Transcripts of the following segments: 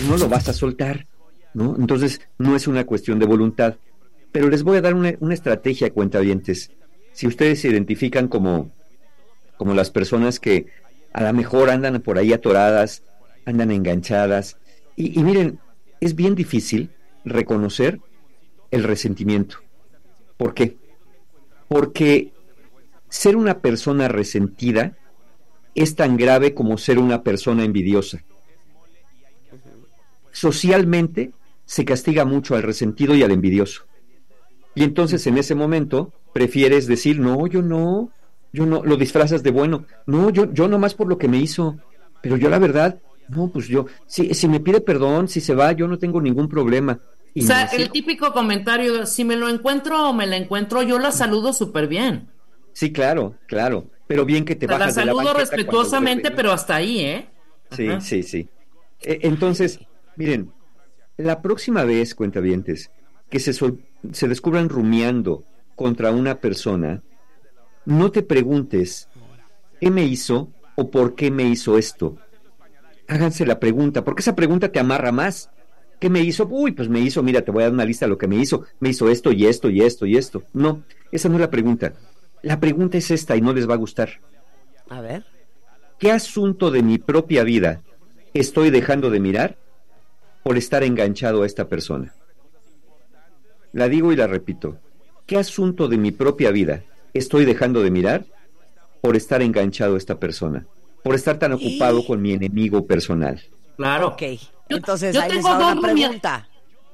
no lo vas a soltar, ¿no? Entonces, no es una cuestión de voluntad. Pero les voy a dar una estrategia, cuentavientes. Si ustedes se identifican como las personas que a lo mejor andan por ahí atoradas, andan enganchadas, y miren, es bien difícil reconocer el resentimiento. ¿Por qué? Porque ser una persona resentida es tan grave como ser una persona envidiosa. Socialmente se castiga mucho al resentido y al envidioso. Y entonces en ese momento prefieres decir, no, yo no, lo disfrazas de bueno, no, yo nomás por lo que me hizo, pero yo la verdad, no, pues yo, si me pide perdón, si se va, yo no tengo ningún problema. Y o sea, el típico comentario, si me lo encuentro o me la encuentro, yo la saludo súper bien. Sí, claro, pero bien que te bajas de la banqueta. La saludo respetuosamente, pero hasta ahí, ¿eh? Ajá. Sí. Entonces, miren, la próxima vez, cuentavientes, que se descubran rumiando contra una persona, no te preguntes ¿qué me hizo o por qué me hizo esto? Háganse la pregunta, porque esa pregunta te amarra más. ¿Qué me hizo? Uy, pues me hizo, mira, te voy a dar una lista de lo que me hizo esto y esto y esto y esto. No, esa no es la pregunta. La pregunta es esta y no les va a gustar. A ver. ¿Qué asunto de mi propia vida estoy dejando de mirar por estar enganchado a esta persona? La digo y la repito. ¿Qué asunto de mi propia vida estoy dejando de mirar por estar enganchado a esta persona? Por estar tan ocupado con mi enemigo personal. Claro. Ok. Entonces, ahí les va una pregunta.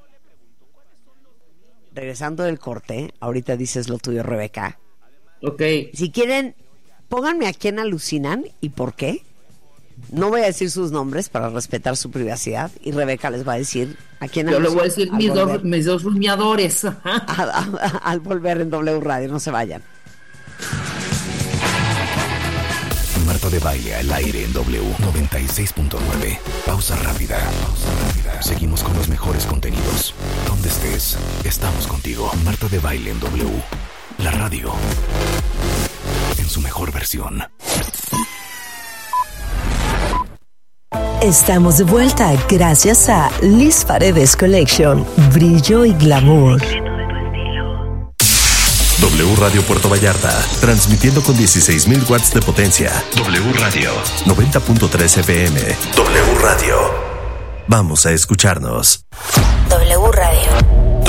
Regresando del corte, ahorita dices lo tuyo, Rebeca. Ok. Si quieren, pónganme a quién alucinan y por qué. No voy a decir sus nombres para respetar su privacidad y Rebeca les va a decir a quién alucinan. Yo le voy a decir mis dos rumiadores. Al volver en W Radio, no se vayan. Marta de Baile al aire en W 96.9. Pausa rápida. Seguimos con los mejores contenidos. Donde estés, estamos contigo. Marta de Baile en W. La radio en su mejor versión. Estamos de vuelta gracias a Liz Paredes Collection. Brillo y glamour. W Radio Puerto Vallarta, transmitiendo con 16,000 watts de potencia. W Radio 90.3 FM. W Radio. Vamos a escucharnos. W Radio.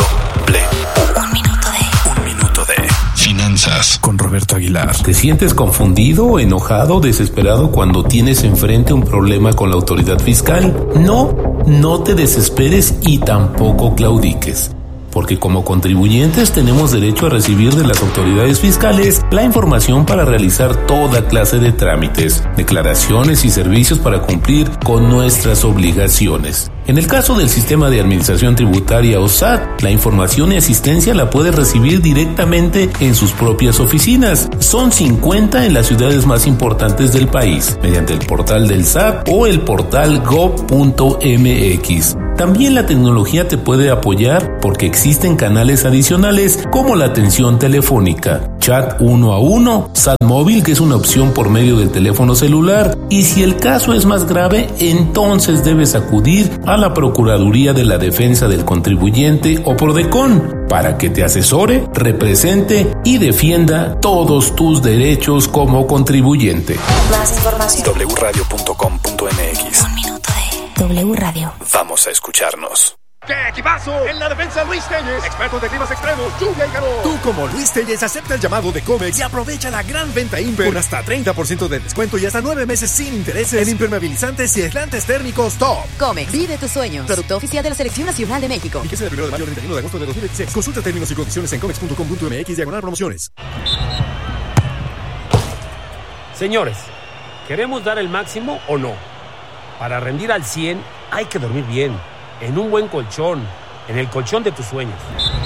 Un minuto de finanzas con Roberto Aguilar. ¿Te sientes confundido, enojado, desesperado cuando tienes enfrente un problema con la autoridad fiscal? No te desesperes y tampoco claudiques. Porque como contribuyentes tenemos derecho a recibir de las autoridades fiscales la información para realizar toda clase de trámites, declaraciones y servicios para cumplir con nuestras obligaciones. En el caso del Sistema de Administración Tributaria o SAT, la información y asistencia la puedes recibir directamente en sus propias oficinas. Son 50 en las ciudades más importantes del país, mediante el portal del SAT o el portal gov.mx. También la tecnología te puede apoyar porque existen canales adicionales como la atención telefónica, chat 1 a 1, SAT móvil, que es una opción por medio del teléfono celular, y si el caso es más grave, entonces debes acudir a la Procuraduría de la Defensa del Contribuyente o Prodecon para que te asesore, represente y defienda todos tus derechos como contribuyente. Más información. wradio.com.mx. Un minuto de W Radio. Vamos a escucharnos. ¡Qué equipazo! En la defensa, Luis Telles, experto de climas extremos, lluvia y calor. Tú, como Luis Telles, acepta el llamado de Comex y aprovecha la gran venta Imper con hasta 30% de descuento y hasta 9 meses sin intereses en impermeabilizantes y aislantes térmicos top. Comex, vive tus sueños. Producto oficial de la Selección Nacional de México. Fíjese del 1 de mayo al 31 de agosto de 2016. Consulta términos y condiciones en comex.com.mx/promociones. Señores, ¿queremos dar el máximo o no? Para rendir al 100 hay que dormir bien, en un buen colchón, en el colchón de tus sueños.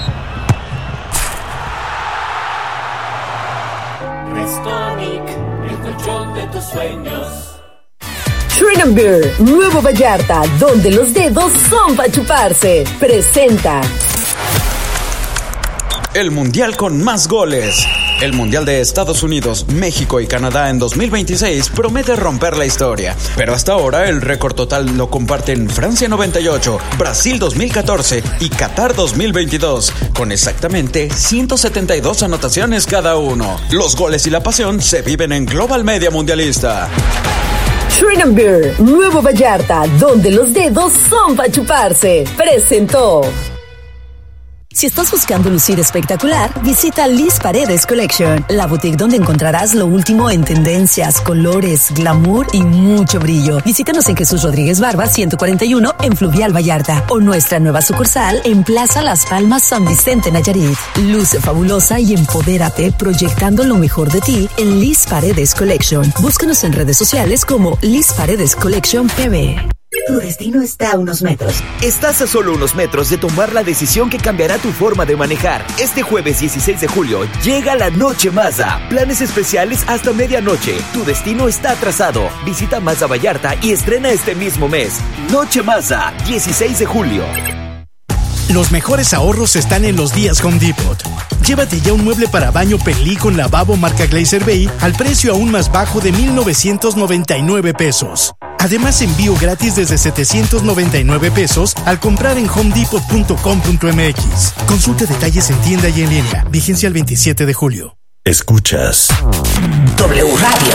Restonic, el colchón de tus sueños. Freedom Beer, Nuevo Vallarta, donde los dedos son para chuparse. Presenta el mundial con más goles. El Mundial de Estados Unidos, México y Canadá en 2026 promete romper la historia, pero hasta ahora el récord total lo comparten Francia 98, Brasil 2014 y Qatar 2022, con exactamente 172 anotaciones cada uno. Los goles y la pasión se viven en Global Media Mundialista. Shrine Beer, Nuevo Vallarta, donde los dedos son para chuparse, presentó. Si estás buscando lucir espectacular, visita Liz Paredes Collection, la boutique donde encontrarás lo último en tendencias, colores, glamour y mucho brillo. Visítanos en Jesús Rodríguez Barba 141 en Fluvial Vallarta o nuestra nueva sucursal en Plaza Las Palmas San Vicente Nayarit. Luce fabulosa y empodérate proyectando lo mejor de ti en Liz Paredes Collection. Búscanos en redes sociales como Liz Paredes Collection PB. Tu destino está a unos metros. Estás a solo unos metros de tomar la decisión que cambiará tu forma de manejar. Este jueves 16 de julio llega la Noche Mazda. Planes especiales hasta medianoche. Tu destino está trazado. Visita Mazda Vallarta y estrena este mismo mes. Noche Mazda, 16 de julio. Los mejores ahorros están en los días Home Depot. Llévate ya un mueble para baño Pelí con lavabo marca Glazer Bay al precio aún más bajo de $1,999. Además, envío gratis desde $799 al comprar en homedepot.com.mx. Consulta detalles en tienda y en línea. Vigencia el 27 de julio. Escuchas W Radio.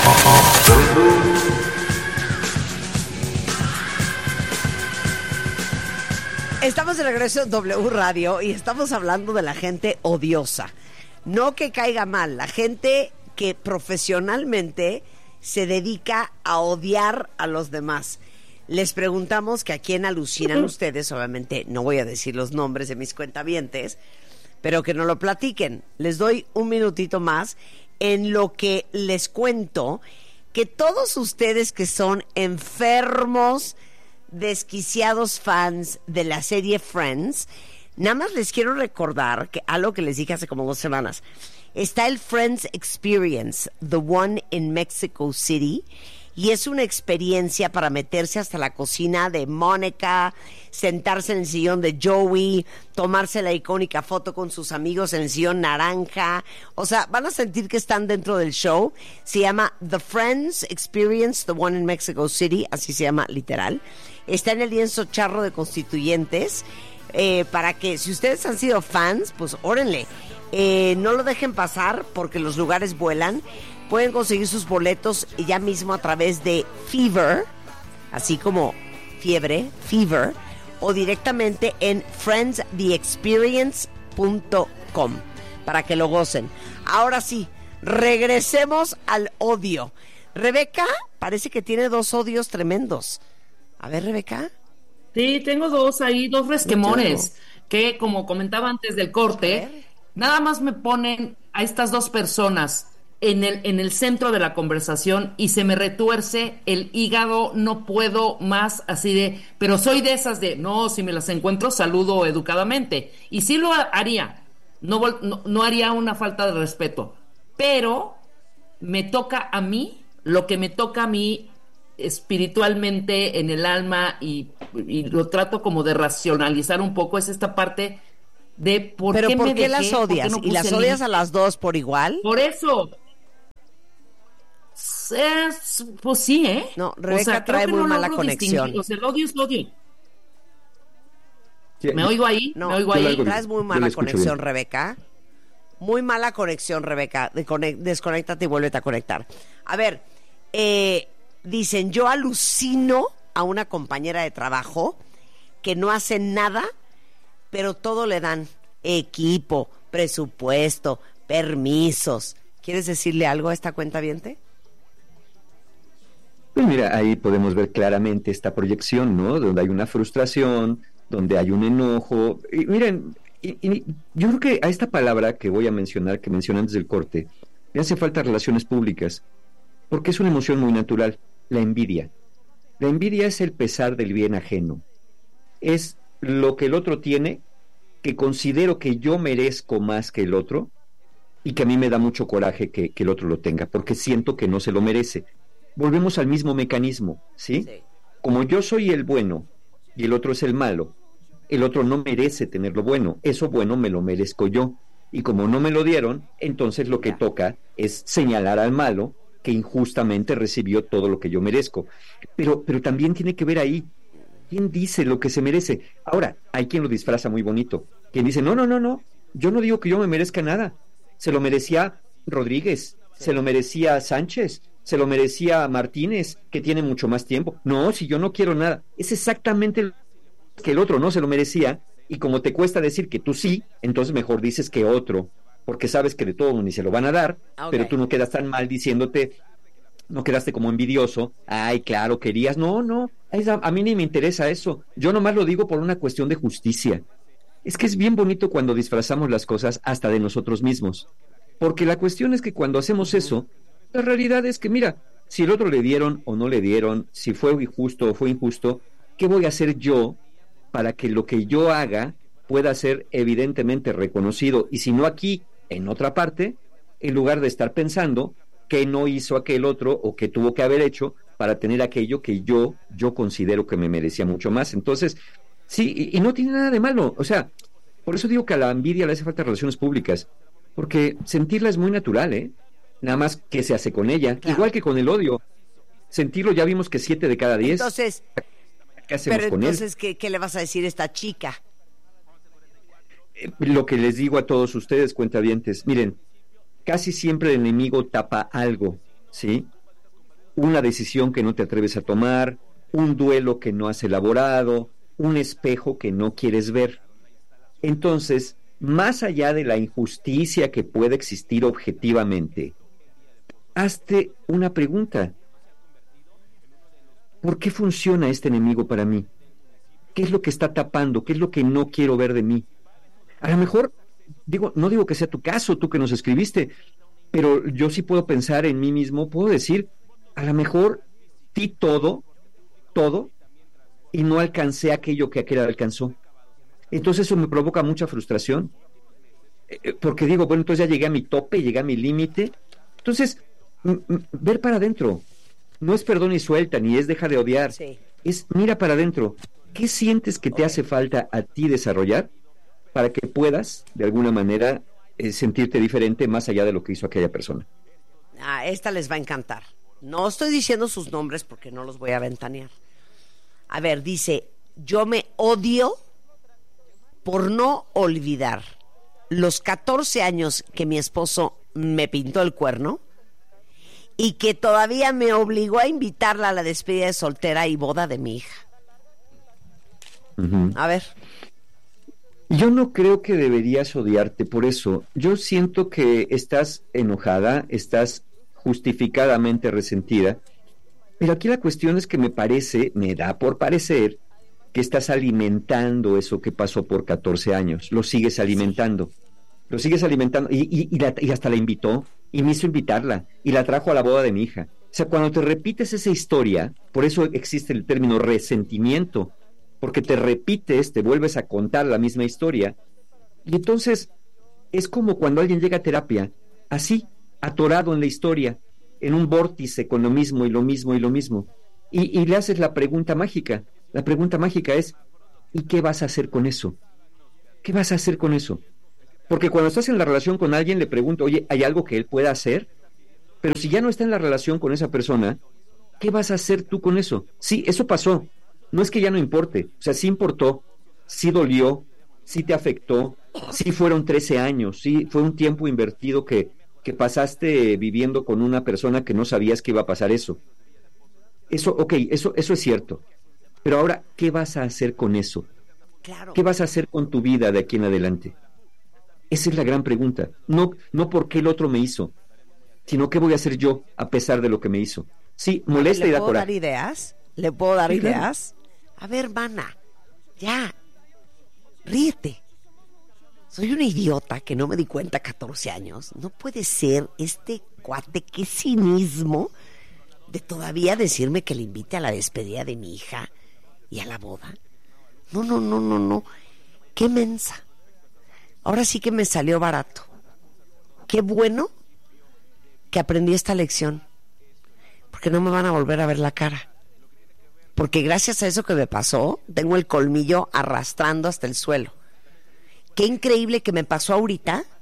Estamos de regreso en W Radio y estamos hablando de la gente odiosa. No que caiga mal, la gente que profesionalmente se dedica a odiar a los demás. Les preguntamos que a quién alucinan ustedes, obviamente no voy a decir los nombres de mis cuentavientes, pero que nos lo platiquen. Les doy un minutito más en lo que les cuento que todos ustedes que son enfermos, desquiciados fans de la serie Friends, nada más les quiero recordar que algo que les dije hace como 2 semanas. Está el Friends Experience, The One in Mexico City, y es una experiencia para meterse hasta la cocina de Mónica, sentarse en el sillón de Joey, tomarse la icónica foto con sus amigos en el sillón naranja. O sea, van a sentir que están dentro del show. Se llama The Friends Experience, The One in Mexico City, así se llama literal. Está en el lienzo charro de Constituyentes, para que si ustedes han sido fans, pues órenle. No lo dejen pasar porque los lugares vuelan. Pueden conseguir sus boletos ya mismo a través de Fever, así como fiebre, Fever, o directamente en friendstheexperience.com para que lo gocen. Ahora sí, regresemos al odio. Rebeca parece que tiene 2 odios tremendos. A ver, Rebeca. Sí, tengo 2 ahí, 2 resquemones, que como comentaba antes del corte, nada más me ponen a estas 2 personas en el centro de la conversación y se me retuerce el hígado, no puedo más, así de, pero soy de esas de, no, si me las encuentro saludo educadamente, y sí lo haría, no haría una falta de respeto, pero me toca a mí, lo que me toca a mí espiritualmente en el alma, y lo trato como de racionalizar un poco, es esta parte de ¿por qué las odias? ¿Y las odias a las 2 por igual? Por eso. Pues sí, ¿eh? No, Rebeca trae muy mala conexión. O sea, el odio es odio. Sí, ¿Me oigo ahí? No, ¿Me oigo ahí? Traes muy mala conexión, bien. Rebeca. Muy mala conexión, Rebeca. Desconéctate y vuélvete a conectar. A ver, dicen, yo alucino a una compañera de trabajo que no hace nada, pero todo le dan. Equipo, presupuesto, permisos. ¿Quieres decirle algo a esta cuentaviente? Pues mira, ahí podemos ver claramente esta proyección, ¿no? Donde hay una frustración, donde hay un enojo. Y miren, yo creo que a esta palabra que voy a mencionar, que mencioné antes del corte, le hace falta relaciones públicas, porque es una emoción muy natural, la envidia. La envidia es el pesar del bien ajeno. Es lo que el otro tiene, que considero que yo merezco más que el otro, y que a mí me da mucho coraje que el otro lo tenga, porque siento que no se lo merece. Volvemos al mismo mecanismo, ¿sí? Como yo soy el bueno y el otro es el malo, el otro no merece tener lo bueno, eso bueno me lo merezco yo. y como no me lo dieron, entonces lo que toca es señalar al malo que injustamente recibió todo lo que yo merezco. Pero también tiene que ver ahí, ¿quién dice lo que se merece? Ahora, hay quien lo disfraza muy bonito, quien dice, no, yo no digo que yo me merezca nada, se lo merecía Rodríguez, se lo merecía Sánchez, se lo merecía Martínez, que tiene mucho más tiempo. No, si yo no quiero nada, es exactamente lo que el otro no se lo merecía, y como te cuesta decir que tú sí, entonces mejor dices que otro, porque sabes que de todo ni se lo van a dar, pero tú no quedas tan mal diciéndote, no quedaste como envidioso, ay, claro, querías, no, a mí ni me interesa eso, yo nomás lo digo por una cuestión de justicia. Es que es bien bonito cuando disfrazamos las cosas hasta de nosotros mismos, porque la cuestión es que cuando hacemos eso, la realidad es que, mira, si el otro le dieron o no le dieron, si fue injusto o fue injusto, ¿qué voy a hacer yo para que lo que yo haga pueda ser evidentemente reconocido? Y si no aquí, en otra parte, en lugar de estar pensando qué no hizo aquel otro o qué tuvo que haber hecho para tener aquello que yo considero que me merecía mucho más. Entonces, sí, y no tiene nada de malo. O sea, por eso digo que a la envidia le hace falta relaciones públicas, porque sentirla es muy natural, ¿eh? Nada más que se hace con ella, claro. Igual que con el odio. Sentirlo ya vimos que 7 de cada 10. Entonces, ¿qué hacemos con él? ¿Qué le vas a decir a esta chica? Lo que les digo a todos ustedes, cuentavientes, miren, casi siempre el enemigo tapa algo, ¿sí? Una decisión que no te atreves a tomar, un duelo que no has elaborado, un espejo que no quieres ver. Entonces, más allá de la injusticia que puede existir objetivamente, hazte una pregunta. ¿Por qué funciona este enemigo para mí? ¿Qué es lo que está tapando? ¿Qué es lo que no quiero ver de mí? A lo mejor, no digo que sea tu caso, tú que nos escribiste, pero yo sí puedo pensar en mí mismo, puedo decir, a lo mejor di todo, y no alcancé aquello que aquel alcanzó. Entonces eso me provoca mucha frustración, porque digo, bueno, entonces ya llegué a mi tope, llegué a mi límite. Entonces, ver para adentro, no es perdón y suelta, ni es deja de odiar, es mira para adentro, ¿qué sientes que te hace falta a ti desarrollar para que puedas, de alguna manera, sentirte diferente más allá de lo que hizo aquella persona? Esta les va a encantar. No estoy diciendo sus nombres porque no los voy a ventanear. A ver, dice, yo me odio por no olvidar los 14 años que mi esposo me pintó el cuerno y que todavía me obligó a invitarla a la despedida de soltera y boda de mi hija. A ver. Yo no creo que deberías odiarte por eso. Yo siento que estás enojada, estás justificadamente resentida, pero aquí la cuestión es que me da por parecer que estás alimentando eso que pasó por 14 años, lo sigues alimentando y hasta la invitó y me hizo invitarla y la trajo a la boda de mi hija. O sea, cuando te repites esa historia, por eso existe el término resentimiento, porque te repites, te vuelves a contar la misma historia, y entonces es como cuando alguien llega a terapia, así, atorado en la historia, en un vórtice con lo mismo y lo mismo y lo mismo, y le haces la pregunta mágica. La pregunta mágica es, ¿y qué vas a hacer con eso? ¿Qué vas a hacer con eso? Porque cuando estás en la relación con alguien, le pregunto, oye, ¿hay algo que él pueda hacer? Pero si ya no está en la relación con esa persona, ¿qué vas a hacer tú con eso? Sí, eso pasó. No es que ya no importe, o sea, sí importó, sí dolió, sí te afectó, sí fueron 13 años, sí fue un tiempo invertido que pasaste viviendo con una persona que no sabías que iba a pasar eso. Eso, ok, eso es cierto. Pero ahora, ¿qué vas a hacer con eso? Claro. ¿Qué vas a hacer con tu vida de aquí en adelante? Esa es la gran pregunta. No por qué el otro me hizo, sino qué voy a hacer yo a pesar de lo que me hizo. Sí, molesta y da coraje. ¿Le puedo dar ideas? A ver, hermana, ya, ríete. Soy una idiota que no me di cuenta 14 años. No puede ser este cuate, qué cinismo de todavía decirme que le invite a la despedida de mi hija y a la boda. No. Qué mensa. Ahora sí que me salió barato. Qué bueno que aprendí esta lección, porque no me van a volver a ver la cara. Porque gracias a eso que me pasó, tengo el colmillo arrastrando hasta el suelo. Qué increíble que me pasó ahorita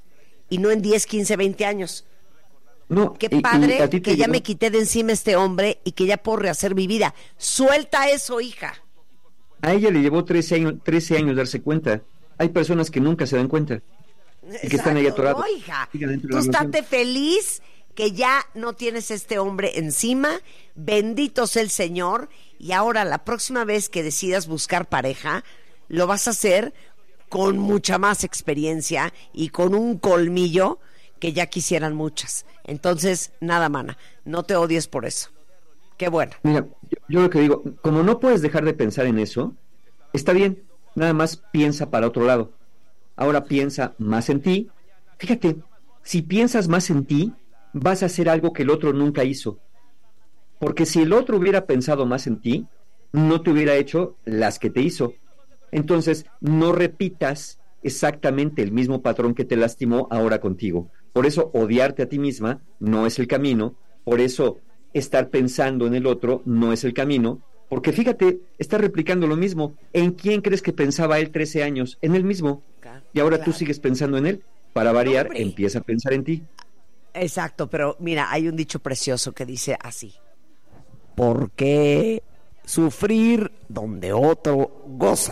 y no en 10, 15, 20 años. No, qué padre que ya llegó... me quité de encima este hombre y que ya puedo rehacer mi vida. Suelta eso, hija. A ella le llevó 13 años darse cuenta. Hay personas que nunca se dan cuenta. Y que están ahí atorados. No, hija, tú estate feliz que ya no tienes este hombre encima. Bendito sea el Señor. Y ahora la próxima vez que decidas buscar pareja, lo vas a hacer con mucha más experiencia y con un colmillo que ya quisieran muchas. Entonces, nada, mana, no te odies por eso. Qué bueno. Mira, yo lo que digo, como no puedes dejar de pensar en eso, está bien, nada más piensa para otro lado. Ahora piensa más en ti. Fíjate, si piensas más en ti, vas a hacer algo que el otro nunca hizo. Porque si el otro hubiera pensado más en ti, no te hubiera hecho las que te hizo. Entonces, no repitas exactamente el mismo patrón que te lastimó ahora contigo. Por eso, odiarte a ti misma no es el camino. Por eso, estar pensando en el otro no es el camino. Porque fíjate, está replicando lo mismo. ¿En quién crees que pensaba él 13 años? En él mismo. Y ahora tú sigues pensando en él. Para variar, ¡hombre! Empieza a pensar en ti. Exacto, pero mira, hay un dicho precioso que dice así: ¿por qué sufrir donde otro goza?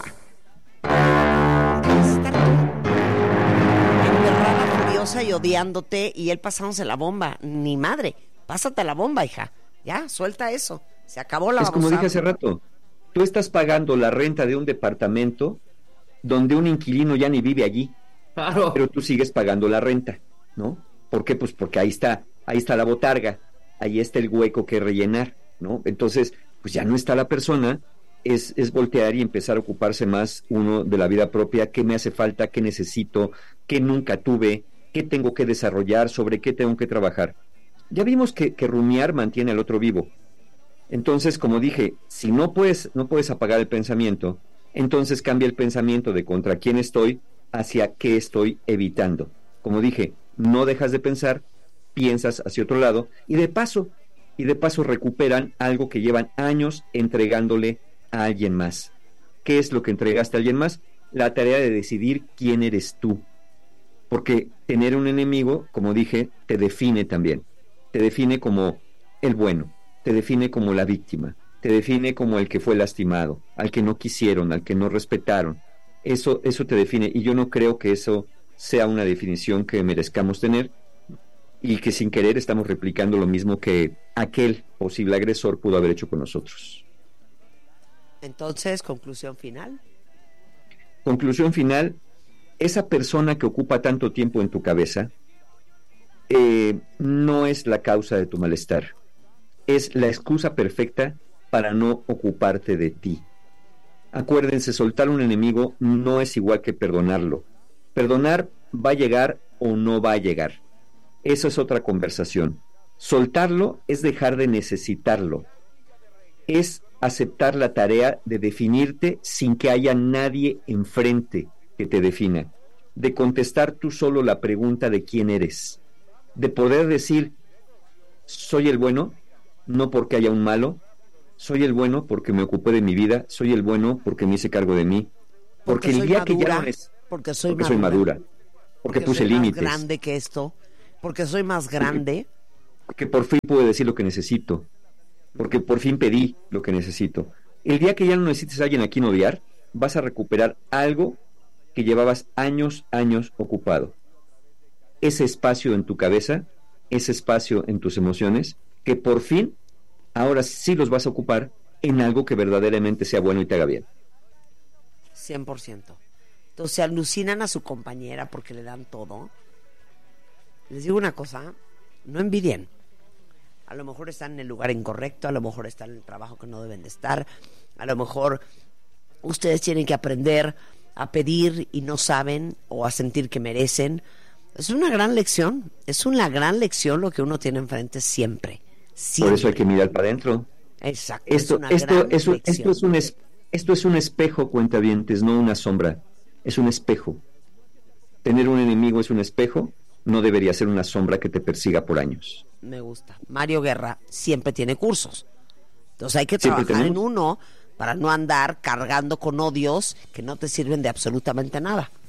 Estar emperrada, furiosa y odiándote y él pasándose la bomba. Ni madre, pásate la bomba, hija. Ya, suelta eso. Se acabó la babosada. Es como dije hace rato, tú estás pagando la renta de un departamento donde un inquilino ya ni vive allí. Claro. Pero tú sigues pagando la renta, ¿no? ¿Por qué? Pues porque ahí está la botarga, ahí está el hueco que rellenar, ¿no? Entonces, pues ya no está la persona, es voltear y empezar a ocuparse más uno de la vida propia, qué me hace falta, qué necesito, qué nunca tuve, qué tengo que desarrollar, sobre qué tengo que trabajar. Ya vimos que rumiar mantiene al otro vivo. Entonces, como dije, si no puedes apagar el pensamiento, entonces cambia el pensamiento de contra quién estoy hacia qué estoy evitando. Como dije, no dejas de pensar, piensas hacia otro lado y de paso recuperan algo que llevan años entregándole a alguien más. ¿Qué es lo que entregaste a alguien más? La tarea de decidir quién eres tú. Porque tener un enemigo, como dije, te define también. Te define como el bueno, te define como la víctima, te define como el que fue lastimado, al que no quisieron, al que no respetaron. Eso te define, y yo no creo que eso sea una definición que merezcamos tener, y que sin querer estamos replicando lo mismo que aquel posible agresor pudo haber hecho con nosotros. Entonces, conclusión final. Conclusión final, esa persona que ocupa tanto tiempo en tu cabeza no es la causa de tu malestar, es la excusa perfecta para no ocuparte de ti. Acuérdense, soltar un enemigo no es igual que perdonarlo. Perdonar va a llegar o no va a llegar. Eso es otra conversación. Soltarlo es dejar de necesitarlo. Es aceptar la tarea de definirte sin que haya nadie enfrente que te defina. De contestar tú solo la pregunta de quién eres. De poder decir, soy el bueno, no porque haya un malo. Soy el bueno porque me ocupé de mi vida. Soy el bueno porque me hice cargo de mí. Porque el día que ya no es... Porque soy madura. Porque puse límites. Soy más grande que esto. Porque soy más grande. Porque por fin pude decir lo que necesito. Porque por fin pedí lo que necesito. El día que ya no necesites a alguien a quien odiar, vas a recuperar algo que llevabas años ocupado. Ese espacio en tu cabeza, ese espacio en tus emociones, que por fin, ahora sí los vas a ocupar en algo que verdaderamente sea bueno y te haga bien. 100%. Entonces se alucinan a su compañera porque le dan todo. Les digo una cosa, no envidien. A lo mejor están en el lugar incorrecto, a lo mejor están en el trabajo que no deben de estar, a lo mejor ustedes tienen que aprender a pedir y no saben, o a sentir que merecen. Es una gran lección lo que uno tiene enfrente siempre. Por eso hay que mirar para adentro. Exacto. Esto es un espejo, cuentavientes, no una sombra. Es un espejo. Tener un enemigo es un espejo, no debería ser una sombra que te persiga por años. Me gusta. Mario Guerra siempre tiene cursos. Entonces hay que trabajar en uno para no andar cargando con odios que no te sirven de absolutamente nada.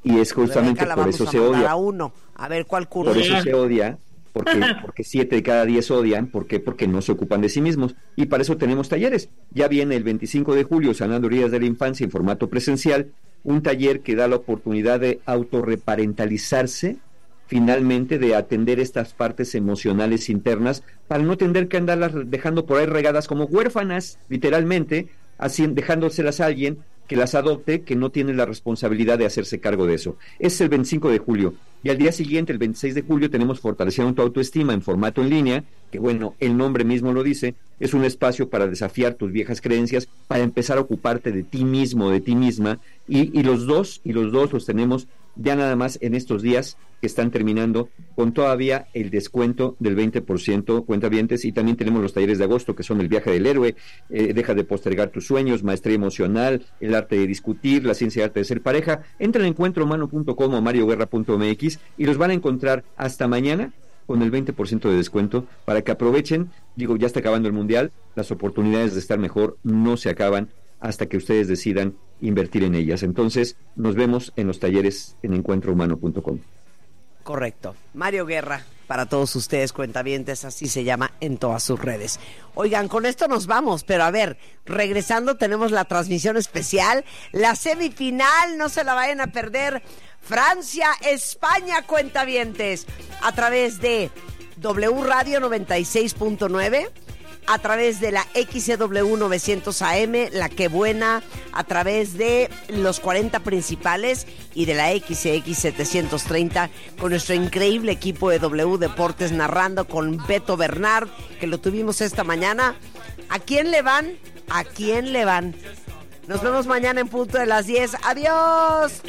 Y es justamente por eso se odia. A uno. A ver, ¿cuál curso? Por eso se odia, porque 7 de cada 10 odian. ¿Por qué? Porque no se ocupan de sí mismos. Y para eso tenemos talleres. Ya viene el 25 de julio, Sanando Heridas de la Infancia en formato presencial, un taller que da la oportunidad de autorreparentalizarse, finalmente, de atender estas partes emocionales internas, para no tener que andarlas dejando por ahí regadas como huérfanas, literalmente, así, dejándoselas a alguien que las adopte, que no tiene la responsabilidad de hacerse cargo de eso. Es el 25 de julio. Y al día siguiente, el 26 de julio, tenemos Fortaleciendo tu Autoestima en formato en línea, que bueno, el nombre mismo lo dice, es un espacio para desafiar tus viejas creencias, para empezar a ocuparte de ti mismo, de ti misma, y los dos los tenemos ya nada más en estos días que están terminando, con todavía el descuento del 20%, cuentavientes, y también tenemos los talleres de agosto, que son el viaje del héroe, deja de postergar tus sueños, maestría emocional, el arte de discutir, la ciencia y arte de ser pareja. Entra en encuentrohumano.com o marioguerra.mx y los van a encontrar hasta mañana con el 20% de descuento, para que aprovechen. Digo, ya está acabando el mundial, las oportunidades de estar mejor no se acaban hasta que ustedes decidan invertir en ellas. Entonces, nos vemos en los talleres en encuentrohumano.com. Correcto. Mario Guerra, para todos ustedes, cuentavientes, así se llama en todas sus redes. Oigan, con esto nos vamos, pero a ver, regresando tenemos la transmisión especial, la semifinal, no se la vayan a perder. Francia, España, cuentavientes, a través de W Radio 96.9, a través de la XCW 900 AM, La Que Buena, a través de los 40 principales y de la XX 730, con nuestro increíble equipo de W Deportes, narrando con Beto Bernard, que lo tuvimos esta mañana. ¿A quién le van? ¿A quién le van? Nos vemos mañana en punto de las 10. ¡Adiós!